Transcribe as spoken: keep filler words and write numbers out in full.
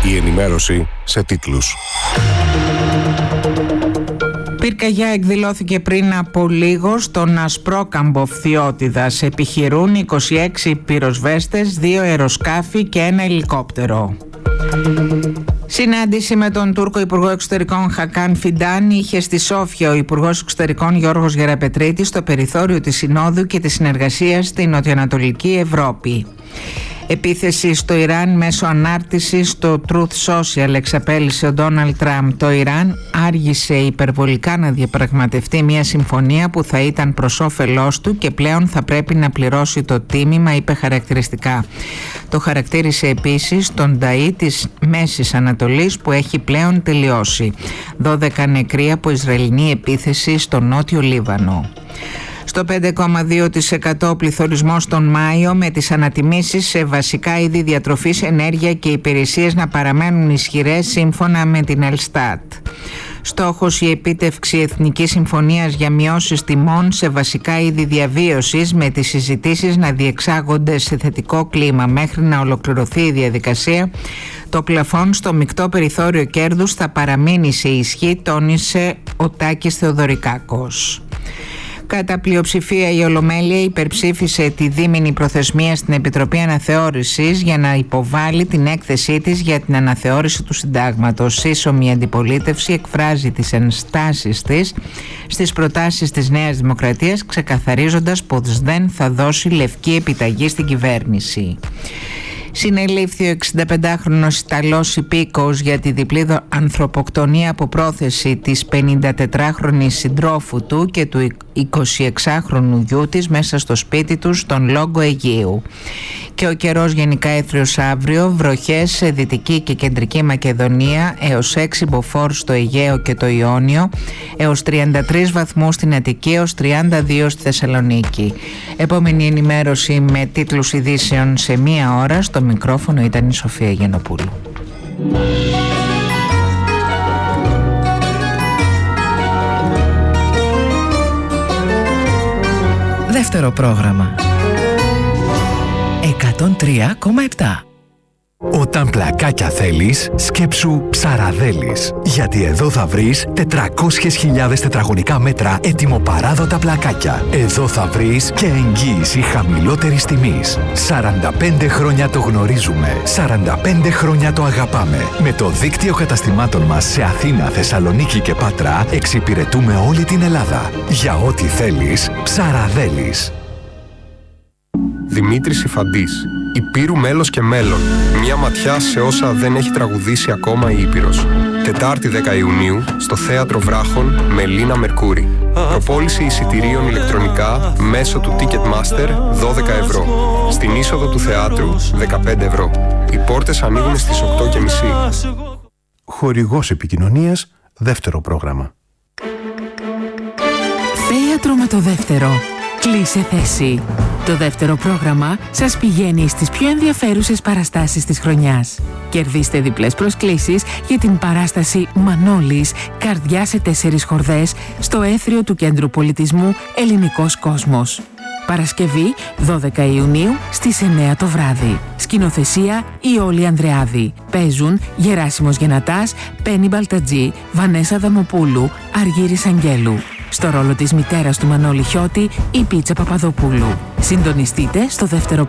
Η ενημέρωση σε τίτλους. Πυρκαγιά εκδηλώθηκε πριν από λίγο στον Ασπρόκαμπο Φθιώτιδας. Επιχειρούν είκοσι έξι πυροσβέστες, δύο αεροσκάφη και ένα ελικόπτερο. Συνάντηση με τον Τούρκο Υπουργό Εξωτερικών Χακάν Φιντάν είχε στη Σόφια ο Υπουργός Εξωτερικών Γιώργος Γεραπετρίτης στο περιθώριο της Συνόδου και της συνεργασίας στην Νοτιοανατολική Ευρώπη. Επίθεση στο Ιράν μέσω ανάρτησης στο Truth Social, εξαπέλυσε ο Ντόναλντ Τραμπ. Το Ιράν άργησε υπερβολικά να διαπραγματευτεί μια συμφωνία που θα ήταν προς όφελός του και πλέον θα πρέπει να πληρώσει το τίμημα, είπε χαρακτηριστικά. Το χαρακτήρισε επίσης τον Νταΐ της Μέσης Ανατολής που έχει πλέον τελειώσει. δώδεκα νεκροί από Ισραηλινή επίθεση στο νότιο Λίβανο. Στο πέντε κόμμα δύο τοις εκατό ο πληθωρισμός τον Μάιο, με τις ανατιμήσεις σε βασικά είδη διατροφής, ενέργεια και υπηρεσίες να παραμένουν ισχυρές σύμφωνα με την Ελστάτ. Στόχος η επίτευξη εθνικής συμφωνίας για μειώσεις τιμών σε βασικά είδη διαβίωσης, με τις συζητήσεις να διεξάγονται σε θετικό κλίμα μέχρι να ολοκληρωθεί η διαδικασία. Το πλαφόν στο μεικτό περιθώριο κέρδους θα παραμείνει σε ισχύ, τόνισε ο Τάκης Θεοδωρικάκος. Κατά πλειοψηφία η Ολομέλεια υπερψήφισε τη δίμηνη προθεσμία στην Επιτροπή Αναθεώρησης για να υποβάλει την έκθεσή της για την αναθεώρηση του συντάγματος. Σύσσωμη αντιπολίτευση εκφράζει τις ενστάσεις της στις προτάσεις της Νέας Δημοκρατίας, ξεκαθαρίζοντας πως δεν θα δώσει λευκή επιταγή στην κυβέρνηση. Συνελήφθη ο εξηνταπεντάχρονος Ιταλός υπήκοος για τη διπλή ανθρωποκτονία από πρόθεση της πενηντατετράχρονης συντρόφου του και του εικοσιεξάχρονου γιού της μέσα στο σπίτι του στον Λόγκο Αιγαίου. Και ο καιρός γενικά έθριος αύριο, βροχές σε Δυτική και Κεντρική Μακεδονία, έως έξι μποφόρ στο Αιγαίο και το Ιόνιο, έως τριάντα τρεις βαθμούς στην Αττική, έως τριάντα δύο στη Θεσσαλονίκη. Επόμενη ενημέρωση με τίτλους ειδήσεων σε μία ώρα. Στο μικρόφωνο ήταν η Σοφία Γενοπούλου. Δεύτερο πρόγραμμα εκατόν τρία κόμμα επτά. Όταν πλακάκια θέλεις, σκέψου Ψαραδέλης. Γιατί εδώ θα βρεις τετρακόσιες χιλιάδες τετραγωνικά μέτρα ετοιμοπαράδοτα πλακάκια. Εδώ θα βρεις και εγγύηση χαμηλότερης τιμής. σαράντα πέντε χρόνια το γνωρίζουμε. σαράντα πέντε χρόνια το αγαπάμε. Με το δίκτυο καταστημάτων μας σε Αθήνα, Θεσσαλονίκη και Πάτρα εξυπηρετούμε όλη την Ελλάδα. Για ό,τι θέλεις, Ψαραδέλης. Δημήτρης Υφαντής. Υπήρου μέλος και μέλλον. Μια ματιά σε όσα δεν έχει τραγουδήσει ακόμα η Ήπειρος. Τετάρτη δέκα Ιουνίου στο Θέατρο Βράχων με Λίνα Μερκούρη. Προπόληση εισιτηρίων ηλεκτρονικά μέσω του Ticketmaster δώδεκα ευρώ. Στην είσοδο του θεάτρου δεκαπέντε ευρώ. Οι πόρτες ανοίγουν στις οκτώ και μισή. Χορηγός επικοινωνίας, δεύτερο πρόγραμμα. Θέατρο με το δεύτερο. Κλείσε θέση. Το δεύτερο πρόγραμμα σας πηγαίνει στις πιο ενδιαφέρουσες παραστάσεις της χρονιάς. Κερδίστε διπλές προσκλήσεις για την παράσταση Μανώλης, καρδιά σε τέσσερις χορδές, στο έθριο του Κέντρου Πολιτισμού Ελληνικός Κόσμος. Παρασκευή δώδεκα Ιουνίου στις εννέα το βράδυ. Σκηνοθεσία Ιόλη Ανδρεάδη. Παίζουν Γεράσιμος Γενατάς, Πέννη Μπαλτατζή, Βανέσα Δαμοπούλου, Αργύρης Αγγέλου. Στο ρόλο της μητέρας του Μανώλη Χιώτη, η Πίτσα Παπαδοπούλου. Συντονιστείτε στο δεύτερο